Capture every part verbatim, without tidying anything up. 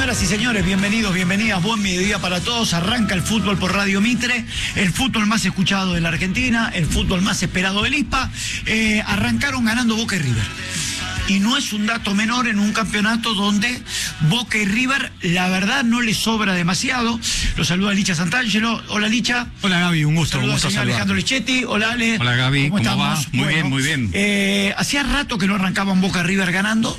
Señoras y señores, bienvenidos, bienvenidas, buen mediodía para todos. Arranca el fútbol por Radio Mitre, el fútbol más escuchado de la Argentina, el fútbol más esperado del I S P A. Eh, arrancaron ganando Boca y River. Y no es un dato menor en un campeonato donde Boca y River, la verdad, no les sobra demasiado. Los saluda Licha Santangelo. Hola, Licha. Hola, Gaby, un gusto. Saludos un gusto al señor Alejandro Lichetti. Hola, Ale. Hola, Gaby, ¿cómo, ¿cómo va? Muy bueno, bien, muy bien. Eh, hacía rato que no arrancaban Boca y River ganando.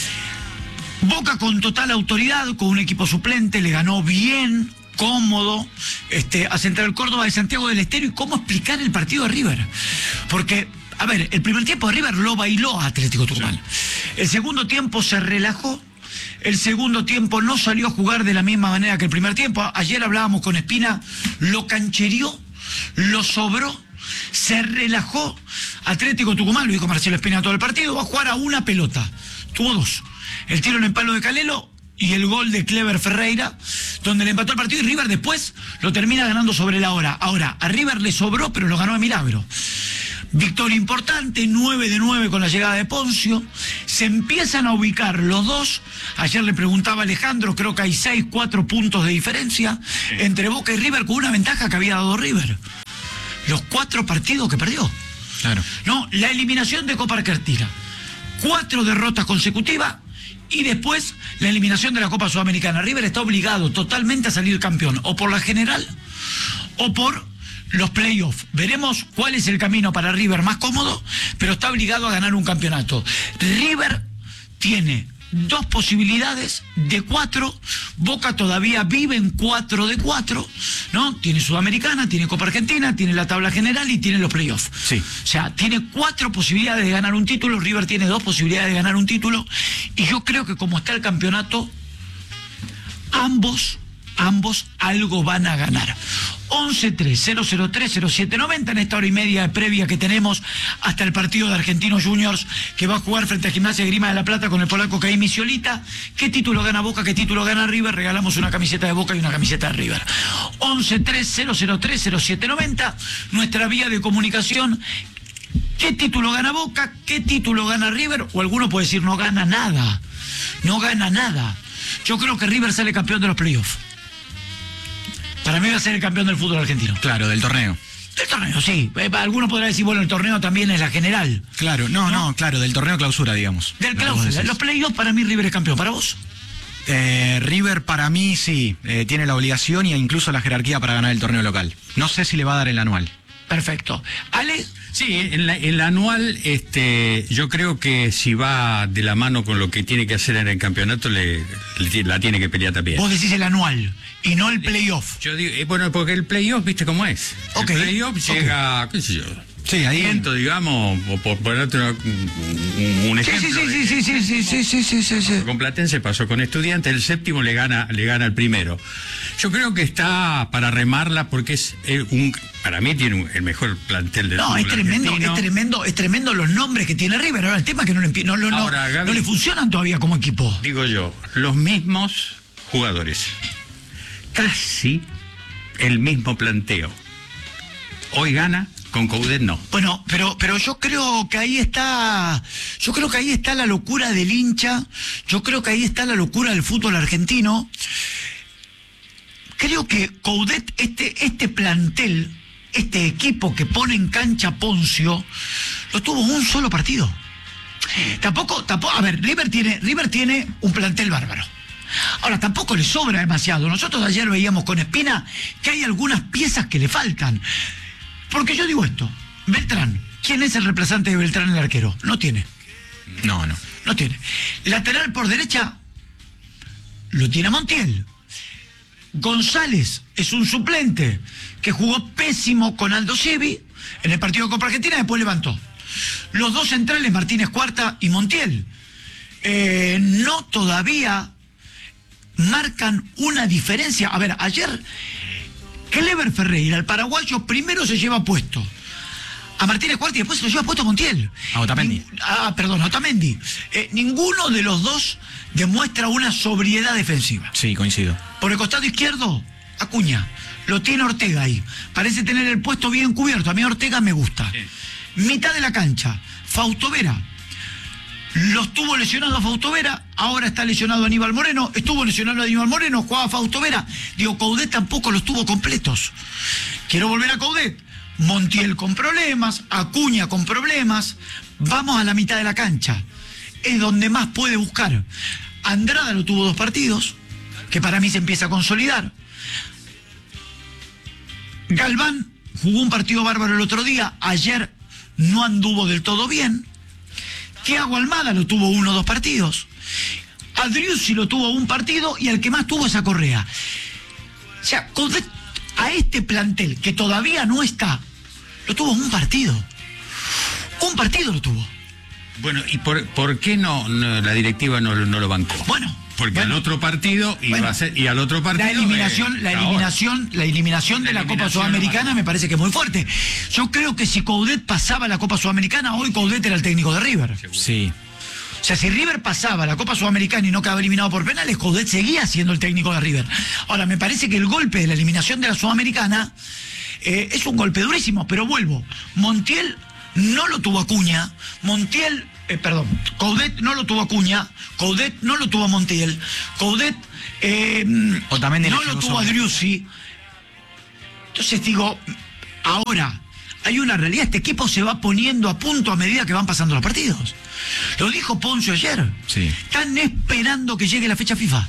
Boca con total autoridad, con un equipo suplente, le ganó bien, cómodo, este, a Central Córdoba de Santiago del Estero. ¿Y cómo explicar el partido de River? Porque, a ver, el primer tiempo de River lo bailó a Atlético Tucumán. Sí. El segundo tiempo se relajó. El segundo tiempo no salió a jugar de la misma manera que el primer tiempo. Ayer hablábamos con Espina, lo canchereó, lo sobró, se relajó. Atlético Tucumán, lo dijo Marcelo Espina todo el partido, va a jugar a una pelota. Tuvo dos. El tiro en el palo de Calelo y el gol de Clever Ferreira, donde le empató el partido, y River después lo termina ganando sobre la hora. Ahora, a River le sobró, pero lo ganó de milagro. Victoria importante, nueve de nueve con la llegada de Poncio. Se empiezan a ubicar los dos. Ayer le preguntaba a Alejandro, creo que hay seis, cuatro puntos de diferencia entre Boca y River, con una ventaja que había dado River. Los cuatro partidos que perdió. Claro. No, la eliminación de Copa Argentina. Cuatro derrotas consecutivas. Y después la eliminación de la Copa Sudamericana. River está obligado totalmente a salir campeón, o por la general o por los playoffs. Veremos cuál es el camino para River más cómodo, pero está obligado a ganar un campeonato. River tiene dos posibilidades de cuatro. Boca todavía vive en cuatro de cuatro, ¿no? Tiene Sudamericana, tiene Copa Argentina, tiene la tabla general y tiene los playoffs. Sí. O sea, tiene cuatro posibilidades de ganar un título. River tiene dos posibilidades de ganar un título. Y yo creo que como está el campeonato, ambos, ambos algo van a ganar. once tres cero cero tres cero siete noventa en esta hora y media previa que tenemos hasta el partido de Argentinos Juniors, que va a jugar frente a Gimnasia de Grima de la Plata con el polaco Caí Misiolita. ¿Qué título gana Boca? ¿Qué título gana River? Regalamos una camiseta de Boca y una camiseta de River. once tres cero cero tres cero siete noventa, nuestra vía de comunicación. ¿Qué título gana Boca? ¿Qué título gana River? O alguno puede decir no gana nada. No gana nada. Yo creo que River sale campeón de los playoffs. Para mí va a ser el campeón del fútbol argentino. Claro, del torneo. Del torneo, sí. Eh, alguno podrá decir, bueno, el torneo también es la general. Claro, no, no, no claro, del torneo clausura, digamos. Del clausura. Los playoffs, para mí River es campeón. ¿Para vos? Eh, River para mí sí, eh, tiene la obligación e incluso la jerarquía para ganar el torneo local. No sé si le va a dar el anual. Perfecto. ¿Ale? Sí, en la, el anual, este, yo creo que si va de la mano con lo que tiene que hacer en el campeonato, le, le la tiene que pelear también. Vos decís el anual y no el playoff. Yo digo, eh, bueno, porque el playoff, ¿viste cómo es? Okay. El playoff llega, okay. qué sé yo, sí, ahí ciento, digamos, o por ponerte un, un ejemplo. Sí, sí, sí, sí, sí, sí, sí, sí, sí, sí. Con Platense pasó con Estudiantes, el séptimo le gana, le gana al primero. Yo creo que está para remarla porque es un, para mí tiene un, el mejor plantel del No, es tremendo, argentino. es tremendo, es tremendo los nombres que tiene River. Ahora el tema es que no le, no, no, Ahora, no, Gaby, no le funcionan todavía como equipo. Digo yo, los mismos jugadores, casi el mismo planteo. Hoy gana, con Coudet no. Bueno, pero, pero yo creo que ahí está, yo creo que ahí está la locura del hincha, yo creo que ahí está la locura del fútbol argentino. Creo que Coudet, este, este plantel, este equipo que pone en cancha Poncio, lo tuvo un solo partido. Tampoco, tampoco, a ver, River tiene, River tiene un plantel bárbaro. Ahora, tampoco le sobra demasiado. Nosotros ayer veíamos con Espina que hay algunas piezas que le faltan. Porque yo digo esto, Beltrán, ¿quién es el reemplazante de Beltrán, el arquero? No tiene. No, no. No tiene. Lateral por derecha, lo tiene Montiel. González es un suplente que jugó pésimo con Aldo Civi en el partido de Copa Argentina, después levantó. Los dos centrales, Martínez Cuarta y Montiel, eh, no todavía marcan una diferencia. A ver, ayer Clever Ferreira, el paraguayo, primero se lleva puesto a Martínez Cuarta y después se lo lleva puesto a Montiel. A Otamendi. Ning ah, perdón, a Otamendi. Eh, ninguno de los dos demuestra una sobriedad defensiva. Sí, coincido. Por el costado izquierdo, Acuña. Lo tiene Ortega ahí. Parece tener el puesto bien cubierto. A mí Ortega me gusta. Sí. Mitad de la cancha, Fausto Vera. Los tuvo lesionado a Fausto Vera, ahora está lesionado Aníbal Moreno, estuvo lesionado a Aníbal Moreno, jugaba Fausto Vera. Digo, Coudet tampoco los tuvo completos. Quiero volver a Coudet. Montiel con problemas, Acuña con problemas. Vamos a la mitad de la cancha. Es donde más puede buscar. Andrada lo tuvo dos partidos, que para mí se empieza a consolidar. Galván jugó un partido bárbaro el otro día, ayer no anduvo del todo bien. Thiago Almada lo tuvo uno o dos partidos. Adriussi lo tuvo un partido y el que más tuvo es a Correa. O sea, a este plantel que todavía no está, lo tuvo un partido. Un partido lo tuvo. Bueno, ¿y por, por qué no, no la directiva no, no lo bancó? Bueno, porque bueno, al otro partido iba bueno, a ser, y al otro partido la eliminación, eh, la ahora. eliminación, la eliminación La de la Copa eliminación Sudamericana no me parece que es muy fuerte. Yo creo que si Coudet pasaba la Copa Sudamericana, hoy Coudet era el técnico de River. Sí. O sea, si River pasaba la Copa Sudamericana y no quedaba eliminado por penales, Coudet seguía siendo el técnico de River. Ahora, me parece que el golpe de la eliminación de la Sudamericana eh, es un golpe durísimo, pero vuelvo. Montiel no lo tuvo Acuña, Montiel, eh, perdón, Coudet no lo tuvo Acuña, Coudet no lo tuvo Montiel, Coudet eh, Otamendi no le lo llegó tuvo sobre. Adriussi. Entonces digo, ahora hay una realidad, este equipo se va poniendo a punto a medida que van pasando los partidos. Lo dijo Poncio ayer. Sí. Están esperando que llegue la fecha FIFA.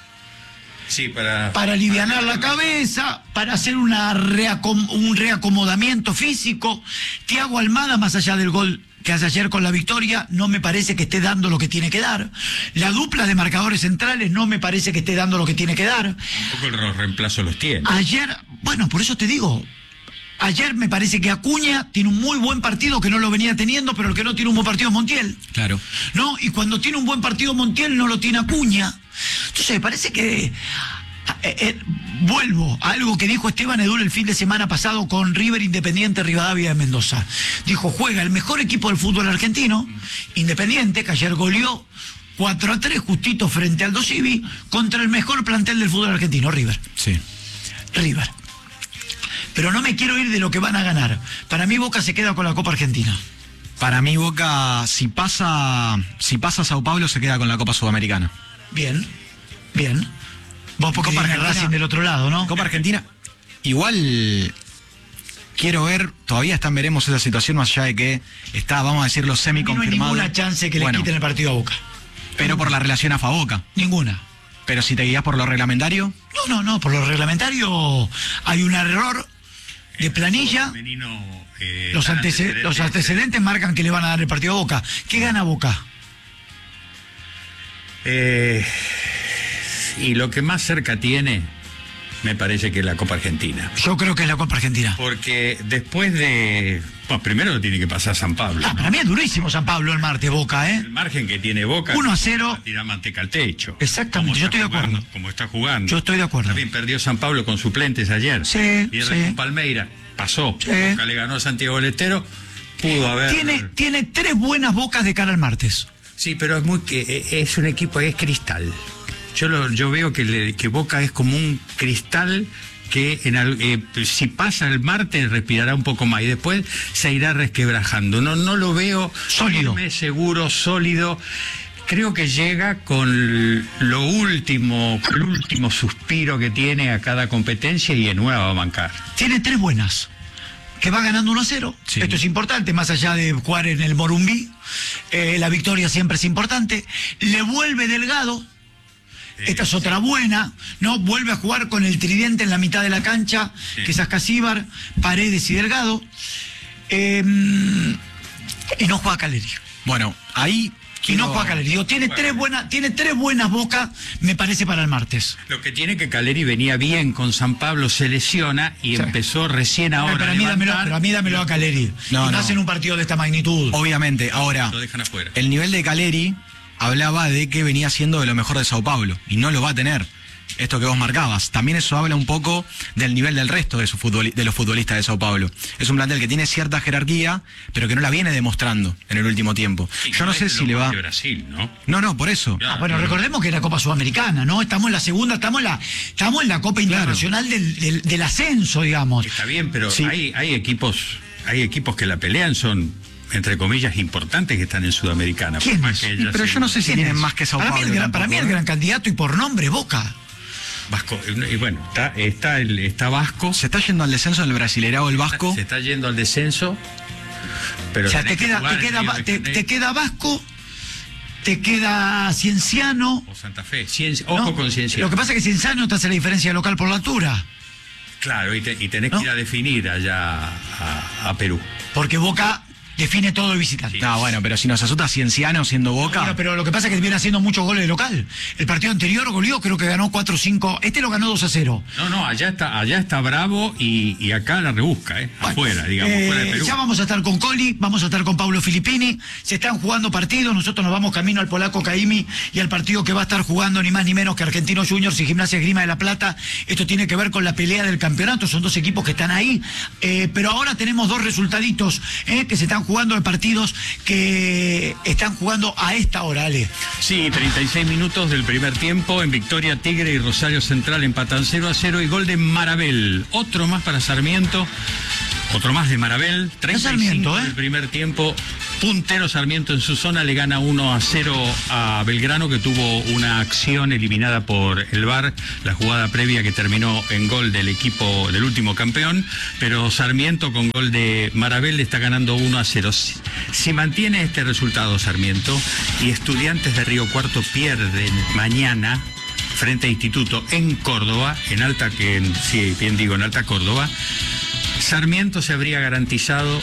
Sí, para... Para alivianar la cabeza, para hacer una reacom- un reacomodamiento físico. Thiago Almada, más allá del gol que hace ayer con la victoria, no me parece que esté dando lo que tiene que dar. La dupla de marcadores centrales no me parece que esté dando lo que tiene que dar. Tampoco los reemplazos los tiene. Ayer, bueno, por eso te digo, ayer me parece que Acuña tiene un muy buen partido que no lo venía teniendo, pero el que no tiene un buen partido es Montiel. Claro. ¿No? Y cuando tiene un buen partido Montiel no lo tiene Acuña. Entonces me parece que eh, eh, vuelvo a algo que dijo Esteban Edul el fin de semana pasado con River Independiente Rivadavia de Mendoza. Dijo, juega el mejor equipo del fútbol argentino, Independiente, que ayer goleó cuatro a tres justito frente al Dosivi, contra el mejor plantel del fútbol argentino, River. Sí. River. Pero no me quiero ir de lo que van a ganar. Para mí Boca se queda con la Copa Argentina. Para mí Boca, si pasa, si pasa a Sao Paulo, se queda con la Copa Sudamericana. Bien, bien. Vos porque Copa tenés Argentina. Racing del otro lado, ¿no? Copa Argentina. Igual quiero ver, todavía están veremos esa situación, más allá de que está, vamos a decirlo, semi Y no hay confirmado. ninguna chance que le Bueno, quiten el partido a Boca. pero por la relación a Boca. Ninguna. Pero si te guías por lo reglamentario, No, no, no. Por lo reglamentario hay un error de planilla. Femenino, eh, Los, dan antece- los antecedentes marcan que le van a dar el partido a Boca. ¿Qué gana Boca? Eh, y lo que más cerca tiene, me parece que es la Copa Argentina. Yo creo que es la Copa Argentina. Porque después de... Bueno, primero lo tiene que pasar San Pablo. Ah, para mí es durísimo San Pablo el martes, Boca, ¿eh? El margen que tiene Boca... uno a cero. va a tirar manteca al techo. Exactamente, Como yo está estoy de jugando, acuerdo. Como está jugando. Yo estoy de acuerdo. También perdió San Pablo con suplentes ayer. Sí, Pierde sí. con Palmeira. Pasó. Sí. Boca le ganó a Santiago del Estero. Pudo haber... Tiene, tiene tres buenas Bocas de cara al martes. Sí, pero es muy que es un equipo que es cristal. Yo lo, yo veo que, le- que Boca es como un cristal que en al- eh, si pasa el martes respirará un poco más y después se irá resquebrajando. No, no lo veo Sólido. firme, seguro, sólido. Creo que llega con lo último, el último suspiro que tiene a cada competencia y en una va a bancar. Tiene tres buenas. Que va ganando uno a cero. Sí. Esto es importante, más allá de jugar en el Morumbí. Eh, la victoria siempre es importante. Le vuelve Delgado. Esta es otra buena, ¿no? Vuelve a jugar con el tridente en la mitad de la cancha, Sí. que es Ascasíbar, Paredes y Delgado. Eh, y no juega Caleri. bueno, ahí... Y no quiero- juega Caleri. Digo, tiene tres buenas, tiene tres buenas Bocas, me parece, para el martes. Lo que tiene que Caleri venía bien con San Pablo, se lesiona y Sí. empezó recién ahora. pero, a mí dámelo, levantar. pero a mí dámelo a Caleri. No, y no. más en un partido de esta magnitud. Obviamente, ahora, Lo dejan afuera. el nivel de Caleri hablaba de que venía siendo de lo mejor de Sao Paulo, y no lo va a tener. Esto que vos marcabas. También eso habla un poco del nivel del resto de, su futbol, de los futbolistas de Sao Paulo. Es un plantel que tiene cierta jerarquía, pero que no la viene demostrando en el último tiempo. Y Yo no es sé lo si le más va... de Brasil, ¿no? No, no, por eso. Ya. Ah, bueno, recordemos que es la Copa Sudamericana, ¿no? Estamos en la segunda, estamos en la, estamos en la Copa Internacional del, del, del ascenso, digamos. Está bien, pero Sí. hay, hay equipos, hay equipos que la pelean, son entre comillas, importantes que están en Sudamericana. ¿Quién por es? más que Sí, ellas pero sean- yo no sé si ¿Quién tienen es? más que Sao para Paulo. Mí el gran, para mí tampoco, el ¿eh? gran candidato y por nombre, Boca. Vasco, y bueno, está, está, el, está Vasco, Se está yendo al descenso del Brasileirao el Vasco. se está yendo al descenso, pero O sea, tenés te que queda, jugar te, en queda, Río de te, Janeiro te queda Vasco, te queda Cienciano. o Santa Fe. Ciencia, ojo ¿no? con Ciencia. Lo que pasa es que Cienciano te hace la diferencia local por la altura. Claro, y, te- y tenés ¿No? que ir a definir allá a, a Perú. Porque Boca define todo el visitante. No, bueno, pero si nos asusta Cienciano siendo Boca. Bueno, pero lo que pasa es que viene haciendo muchos goles de local. El partido anterior goleó, creo que ganó cuatro cinco. Este lo ganó dos a cero. No, no, allá está, allá está Bravo y, y acá la rebusca, ¿eh? Bueno, afuera, digamos, eh, fuera de Perú. Ya vamos a estar con Coli, vamos a estar con Pablo Filippini. Se están jugando partidos. Nosotros nos vamos camino al polaco Caimi y al partido que va a estar jugando ni más ni menos que Argentinos Juniors y Gimnasia Esgrima de la Plata. Esto tiene que ver con la pelea del campeonato. Son dos equipos que están ahí. Eh, pero ahora tenemos dos resultaditos eh, que se están jugando de partidos que están jugando a esta hora, Ale. Sí, treinta y seis minutos del primer tiempo. En victoria, Tigre y Rosario Central empatan cero a cero y gol de Marabel. Otro más para Sarmiento. Otro más de Marabel. treinta y cinco Sarmiento, ¿eh? del primer tiempo. Puntero Sarmiento en su zona le gana uno a cero a Belgrano, que tuvo una acción eliminada por el V A R, la jugada previa que terminó en gol del equipo del último campeón, pero Sarmiento con gol de Marabel le está ganando uno a cero. Si, si mantiene este resultado Sarmiento y Estudiantes de Río Cuarto pierden mañana frente a Instituto en Córdoba, en alta, que en- sí, bien digo, en Alta Córdoba, Sarmiento se habría garantizado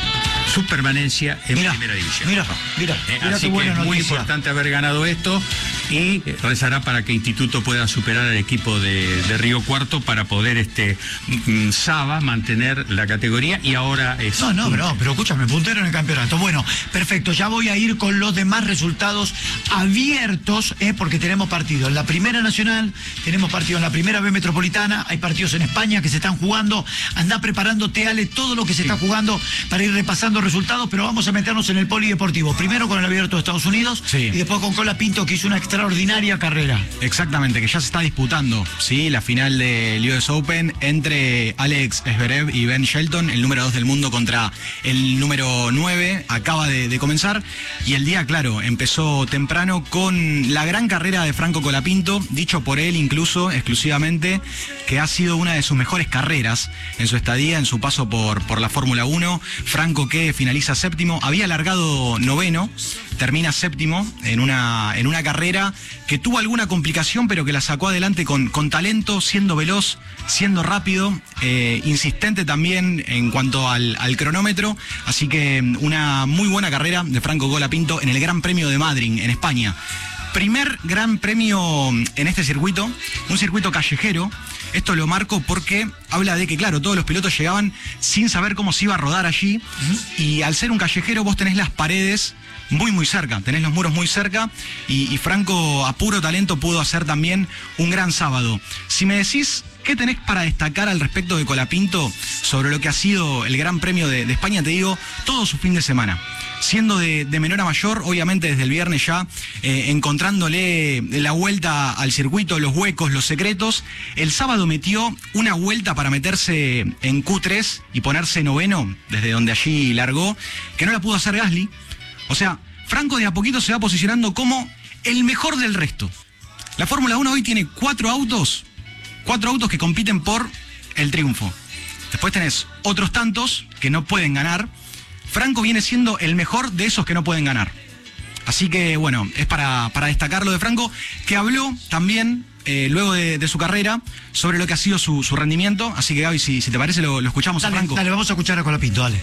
su permanencia en Mira, primera división. mira, mira, Eh, mira así qué buena que es muy noticia. importante haber ganado esto y eh, rezará para que Instituto pueda superar al equipo de, de Río Cuarto para poder este mm, Saba mantener la categoría y ahora es No, no, pero, pero escúchame, puntero en el campeonato. Bueno, perfecto, ya voy a ir con los demás resultados abiertos, eh, porque tenemos partidos en la Primera Nacional, tenemos partidos en la Primera B Metropolitana, hay partidos en España que se están jugando. Anda preparándote, Ale, todo lo que se está jugando para ir repasando resultados, pero vamos a meternos en el polideportivo. Primero con el abierto de Estados Unidos Sí. y después con Cola Pinto, que hizo una extraordinaria carrera. Exactamente, que ya se está disputando, ¿sí? La final del U S Open entre Alex Zverev y Ben Shelton, el número dos del mundo contra el número nueve, acaba de, de comenzar. Y el día, claro, empezó temprano con la gran carrera de Franco Colapinto, dicho por él incluso exclusivamente, que ha sido una de sus mejores carreras en su estadía, en su paso por, por la Fórmula uno. Franco que finaliza séptimo, había largado noveno, termina séptimo en una, en una carrera que tuvo alguna complicación, pero que la sacó adelante con, con talento, siendo veloz, siendo rápido, eh, insistente también en cuanto al, al cronómetro. Así que una muy buena carrera de Franco Colapinto en el Gran Premio de Madrid, en España. Primer gran premio en este circuito, un circuito callejero. Esto lo marco porque habla de que, claro, todos los pilotos llegaban sin saber cómo se iba a rodar allí. Uh-huh. Y al ser un callejero vos tenés las paredes muy muy cerca, tenés los muros muy cerca y, y Franco a puro talento pudo hacer también un gran sábado. Si me decís, ¿qué tenés para destacar al respecto de Colapinto sobre lo que ha sido el Gran Premio de, de España? Te digo, todo su fin de semana. Siendo de, de menor a mayor, obviamente desde el viernes ya, eh, encontrándole la vuelta al circuito, los huecos, los secretos. El sábado metió una vuelta para meterse en Q tres y ponerse noveno, desde donde allí largó, que no la pudo hacer Gasly. O sea, Franco de a poquito se va posicionando como el mejor del resto. La Fórmula uno hoy tiene cuatro autos, cuatro autos que compiten por el triunfo. Después tenés otros tantos que no pueden ganar. Franco viene siendo el mejor de esos que no pueden ganar. Así que, bueno, es para, para destacar lo de Franco, que habló también, eh, luego de, de su carrera, sobre lo que ha sido su, su rendimiento. Así que, Gaby, si, si te parece, lo, lo escuchamos Dale, a Franco. dale, vamos a escuchar a Colapinto, dale.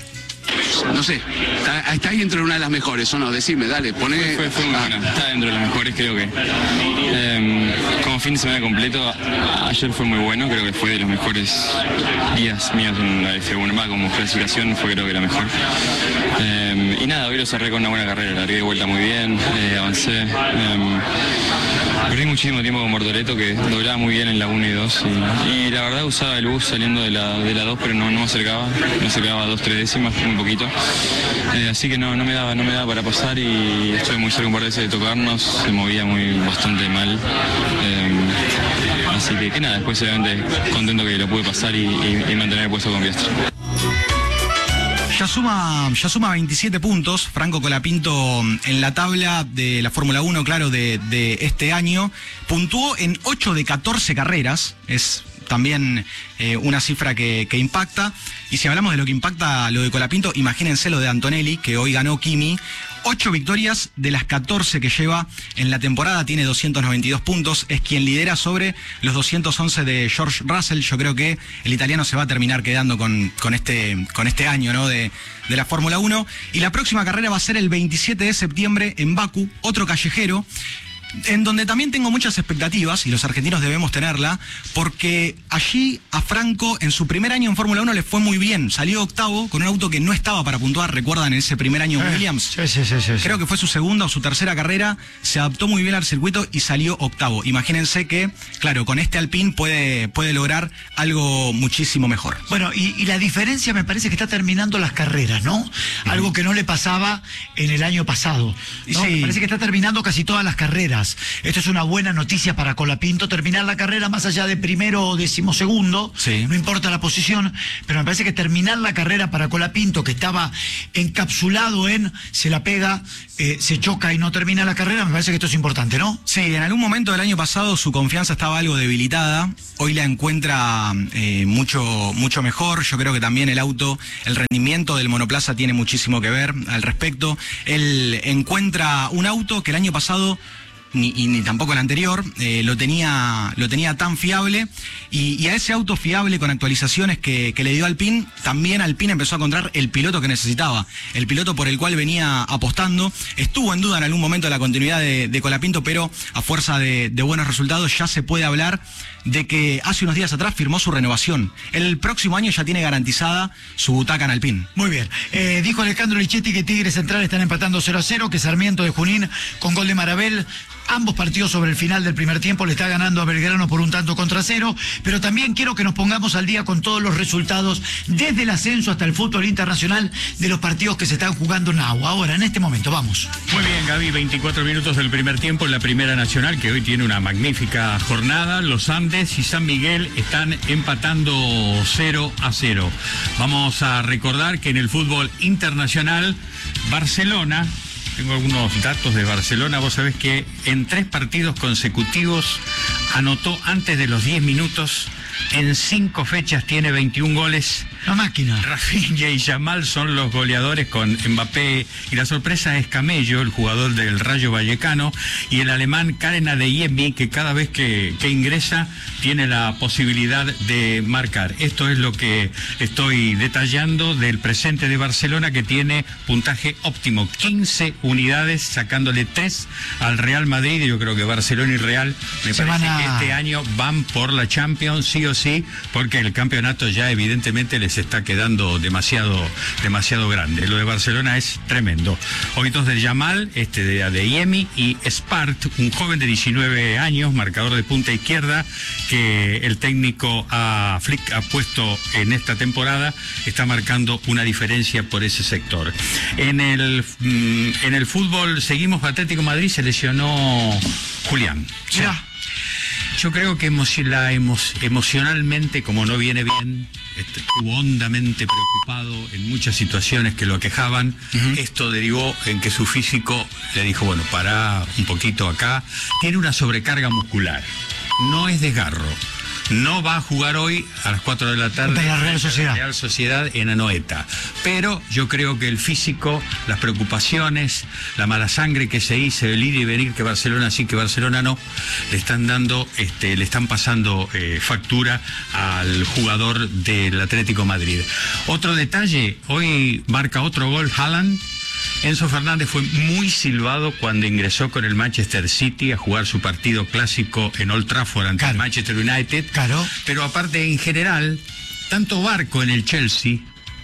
No sé, está, está ahí entre una de las mejores, ¿o no? Decime, dale, poné... Fue, fue muy ah, buena, está dentro de las mejores, creo que. Eh, como fin de semana completo, a- ayer fue muy bueno, creo que fue de los mejores días míos en la F uno, más como clasificación fue creo que la mejor. Eh, y nada, hoy lo cerré con una buena carrera, largué de vuelta muy bien, eh, avancé. Eh, perdí muchísimo tiempo con Bortoleto, que doblaba muy bien en la uno y dos, y, y la verdad usaba el bus saliendo de la, de la dos, pero no, no me acercaba, me acercaba a dos, tres décimas, muy poquito. Eh, así que no, no me daba, no me daba para pasar y estuve muy cerca un par de veces de tocarnos, se movía muy bastante mal. Eh, así que, que nada, después obviamente contento que lo pude pasar y, y, y mantener el puesto con Piastri. Ya suma, ya suma veintisiete puntos, Franco Colapinto en la tabla de la Fórmula uno, claro, de, de este año. Puntuó en ocho de catorce carreras, es también eh, una cifra que, que impacta. Y si hablamos de lo que impacta lo de Colapinto, imagínense lo de Antonelli, que hoy ganó Kimi. Ocho victorias de las catorce que lleva en la temporada, tiene doscientos noventa y dos puntos, es quien lidera sobre los doscientos once de George Russell. Yo creo que el italiano se va a terminar quedando con, con, este, con este año, ¿no? de, de la Fórmula uno. Y la próxima carrera va a ser el veintisiete de septiembre en Bakú, otro callejero, en donde también tengo muchas expectativas, y los argentinos debemos tenerla, porque allí a Franco en su primer año en Fórmula uno le fue muy bien. Salió octavo con un auto que no estaba para puntuar, recuerdan, en ese primer año eh, Williams. Sí, sí, sí, sí, Creo sí. que fue su segunda o su tercera carrera, se adaptó muy bien al circuito y salió octavo. Imagínense que, claro, con este Alpine puede, puede lograr algo muchísimo mejor. Bueno, y, y la diferencia me parece que está terminando las carreras, ¿no? Uh-huh. Algo que no le pasaba en el año pasado, ¿no? Sí. Me parece que está terminando casi todas las carreras. Esto es una buena noticia para Colapinto, terminar la carrera más allá de primero o decimosegundo, sí. No importa la posición, pero me parece que terminar la carrera para Colapinto, que estaba encapsulado en se la pega, eh, se choca y no termina la carrera, me parece que esto es importante, ¿no? Sí, en algún momento del año pasado su confianza estaba algo debilitada, hoy la encuentra eh, mucho, mucho mejor. Yo creo que también el auto, el rendimiento del monoplaza tiene muchísimo que ver al respecto. Él encuentra un auto que el año pasado Ni, y ni tampoco el anterior, eh, lo tenía lo tenía tan fiable, y, y a ese auto fiable con actualizaciones que, que le dio Alpine, también Alpine empezó a encontrar el piloto que necesitaba, el piloto por el cual venía apostando. Estuvo en duda en algún momento la continuidad de, de Colapinto, pero a fuerza de, de buenos resultados ya se puede hablar de que hace unos días atrás firmó su renovación. El próximo año ya tiene garantizada su butaca en Alpine. Muy bien. Eh, dijo Alejandro Lichetti que Tigre Central están empatando cero a cero, que Sarmiento de Junín con gol de Marabel. Ambos partidos sobre el final del primer tiempo le está ganando a Belgrano por un tanto contra cero, pero también quiero que nos pongamos al día con todos los resultados desde el ascenso hasta el fútbol internacional de los partidos que se están jugando en agua. Ahora, en este momento, vamos. Muy bien, Gaby, veinticuatro minutos del primer tiempo en la Primera Nacional, que hoy tiene una magnífica jornada. Los Andes y San Miguel están empatando cero a cero. Vamos a recordar que en el fútbol internacional, Barcelona... Tengo algunos datos de Barcelona. Vos sabés que en tres partidos consecutivos anotó antes de los diez minutos. En cinco fechas tiene veintiún goles. La máquina. Rafinha y Yamal son los goleadores con Mbappé. Y la sorpresa es Camello, el jugador del Rayo Vallecano, y el alemán Karen Adeyemi, que cada vez que, que ingresa tiene la posibilidad de marcar. Esto es lo que estoy detallando del presente de Barcelona, que tiene puntaje óptimo, quince unidades, sacándole tres al Real Madrid. Y yo creo que Barcelona y Real, me Se parece van a... que este año van por la Champions, sí o sí, porque el campeonato ya evidentemente les está quedando demasiado, demasiado grande. Lo de Barcelona es tremendo. Hoy dos de Yamal, este de Adeyemi, y Spart, un joven de diecinueve años, marcador de punta izquierda, que el técnico a Flick ha puesto en esta temporada, está marcando una diferencia por ese sector. En el, en el fútbol seguimos. Atlético de Madrid, se lesionó Julián. Sí. Yo creo que emo- la emo- emocionalmente, como no viene bien, estuvo hondamente preocupado en muchas situaciones que lo aquejaban. Uh-huh. Esto derivó en que su físico le dijo, bueno, pará un poquito acá. Tiene una sobrecarga muscular, no es desgarro. No va a jugar hoy a las cuatro de la tarde de la Real Sociedad. Real Sociedad en Anoeta. Pero yo creo que el físico, las preocupaciones, la mala sangre que se hizo, el ir y venir, que Barcelona sí, que Barcelona no, le están dando, este, le están pasando eh, factura al jugador del Atlético de Madrid. Otro detalle, hoy marca otro gol Haaland. Enzo Fernández fue muy silbado cuando ingresó con el Manchester City a jugar su partido clásico en Old Trafford ante claro. el Manchester United. Claro. Pero aparte, en general, tanto Barco en el Chelsea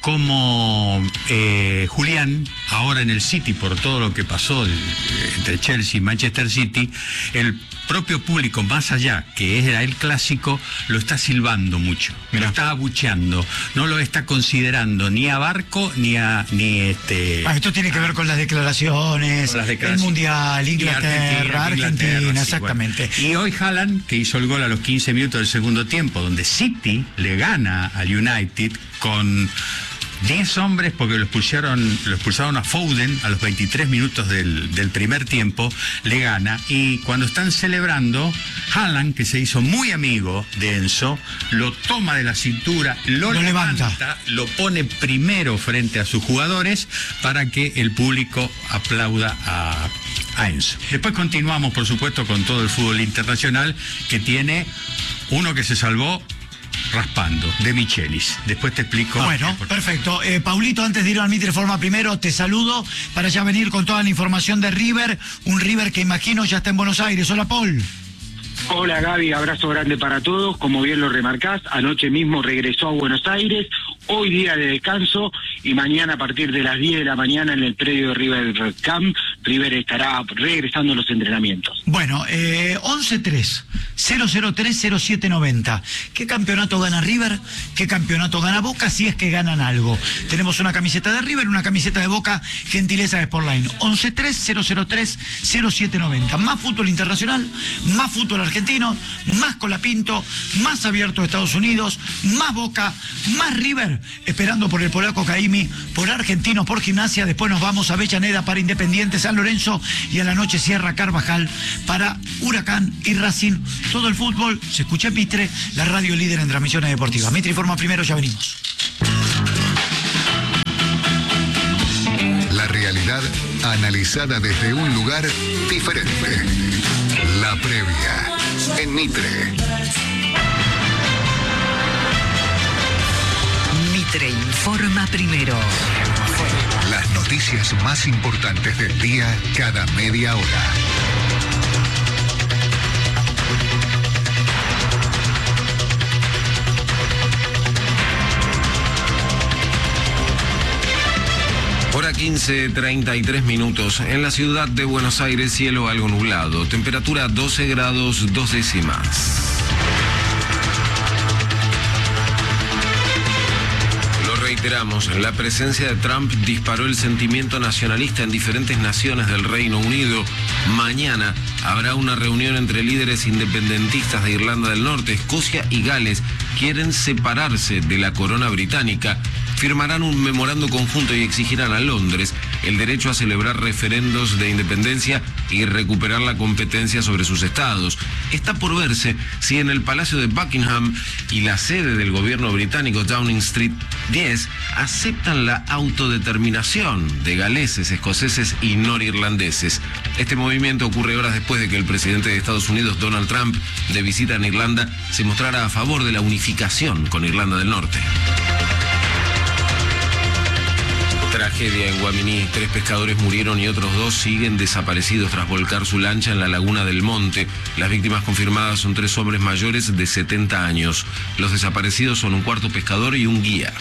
como eh, Julián, ahora en el City, por todo lo que pasó de, entre Chelsea y Manchester City, el propio público, más allá que era el clásico, lo está silbando mucho, Mirá. Lo está abucheando, no lo está considerando ni a Barco ni a ni este. Ah, esto tiene que ver con las declaraciones, con las declaraciones. el Mundial, Inglaterra, Argentina, Argentina, Argentina, exactamente. Sí, bueno. Y hoy Haaland, que hizo el gol a los quince minutos del segundo tiempo, donde City le gana al United con diez hombres porque lo expulsaron, lo expulsaron a Foden a los veintitrés minutos del, del primer tiempo, le gana, y cuando están celebrando, Haaland, que se hizo muy amigo de Enzo, lo toma de la cintura, lo, Lo levanta. levanta, lo pone primero frente a sus jugadores para que el público aplauda a, a Enzo. Después continuamos, por supuesto, con todo el fútbol internacional, que tiene uno que se salvó raspando, de Michelis. Después te explico. Bueno, perfecto. Eh, Paulito, antes de ir al Mitre Forma Primero, te saludo para ya venir con toda la información de River. Un River que imagino ya está en Buenos Aires. Hola, Paul. Hola Gaby, abrazo grande para todos. Como bien lo remarcás, anoche mismo regresó a Buenos Aires, hoy día de descanso, y mañana a partir de las diez de la mañana en el predio de River Camp, River estará regresando a los entrenamientos. Bueno, eh, once tres, cero cero tres, cero siete noventa. ¿Qué campeonato gana River? ¿Qué campeonato gana Boca? Si es que ganan algo. Tenemos una camiseta de River, una camiseta de Boca, gentileza de Sportline. once tres, cero cero tres, cero siete noventa. Más fútbol internacional, más fútbol argentino, más Colapinto, más abierto de Estados Unidos, más Boca, más River, esperando por el polaco Caimi, por Argentinos, por Gimnasia. Después nos vamos a Avellaneda para Independiente, San Lorenzo, y a la noche cierra Carvajal para Huracán y Racing. Todo el fútbol se escucha en Mitre, la radio líder en transmisiones deportivas. Mitre Informa Primero, ya venimos. La realidad analizada desde un lugar diferente. La previa en Mitre. Mitre Informa Primero. Las noticias más importantes del día cada media hora. Hora quince, treinta y tres minutos. En la ciudad de Buenos Aires, cielo algo nublado. Temperatura doce grados, dos décimas. Lo reiteramos, la presencia de Trump disparó el sentimiento nacionalista en diferentes naciones del Reino Unido. Mañana habrá una reunión entre líderes independentistas de Irlanda del Norte, Escocia y Gales. Quieren separarse de la corona británica. Firmarán un memorando conjunto y exigirán a Londres el derecho a celebrar referendos de independencia y recuperar la competencia sobre sus estados. Está por verse si en el Palacio de Buckingham y la sede del gobierno británico, Downing Street diez, aceptan la autodeterminación de galeses, escoceses y norirlandeses. Este movimiento ocurre horas después de que el presidente de Estados Unidos, Donald Trump, de visita en Irlanda, se mostrara a favor de la unificación con Irlanda del Norte. Tragedia en Guaminí. Tres pescadores murieron y otros dos siguen desaparecidos tras volcar su lancha en la laguna del Monte. Las víctimas confirmadas son tres hombres mayores de setenta años. Los desaparecidos son un cuarto pescador y un guía.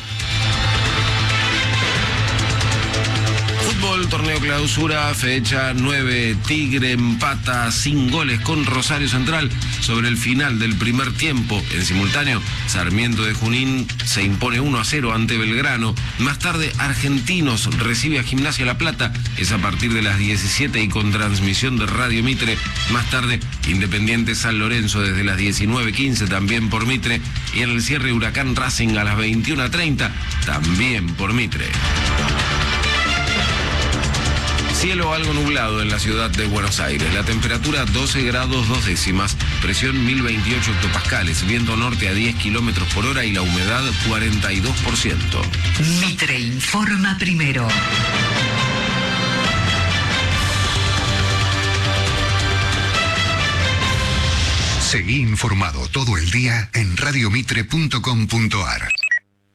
Fútbol, torneo clausura, fecha nueve. Tigre empata sin goles con Rosario Central sobre el final del primer tiempo. En simultáneo, Sarmiento de Junín se impone uno a cero ante Belgrano. Más tarde, Argentinos recibe a Gimnasia La Plata. Es a partir de las diecisiete y con transmisión de Radio Mitre. Más tarde, Independiente San Lorenzo desde las diecinueve quince, también por Mitre. Y en el cierre, Huracán Racing a las veintiuna treinta, también por Mitre. Cielo algo nublado en la ciudad de Buenos Aires. La temperatura doce grados dos décimas, presión mil veintiocho hectopascales, viento norte a diez kilómetros por hora y la humedad cuarenta y dos por ciento. Mitre Informa Primero. Seguí informado todo el día en radiomitre punto com punto ar.